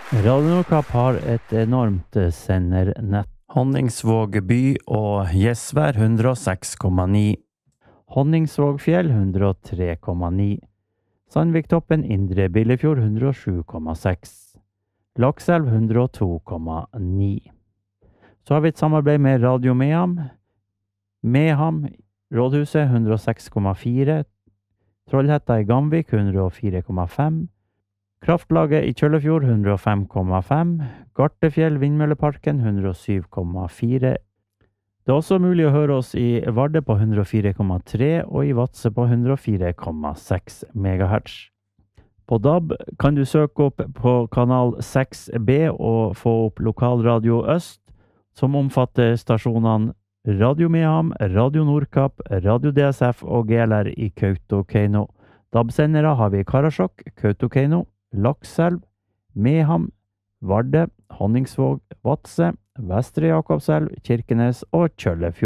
Radio Nordkapp har et enormt sendernett. Honningsvåg by og Gjesvær 106,9. Honningsvågfjell 103,9. Sandviktoppen Indre Billefjord 107,6. Lakselv 102,9. Så har vi et samarbeid med Radio Meham. Meham, Rådhuset 106,4. Trollhetta i Gamvik 104,5. Kraftlaget i Kjøllefjord 105,5. Gartefjell Vindmølleparken 107,4. Det er også mulig å høre oss i Varde på 104,3 og i Vadsø på 104,6 MHz. På DAB kan du søke opp på kanal 6B og få opp Lokalradio Øst, som omfatter stasjonene Radio Meham, Radio Nordkapp, Radio DSF og GLR i Kautokeino. DAB-sendere har vi i Karasjok, Kautokeino, Lakselv, Meham, Varde, Honningsvåg, Vadsø, Vestre Jakobselv, Kirkenes og Kjøllefjord.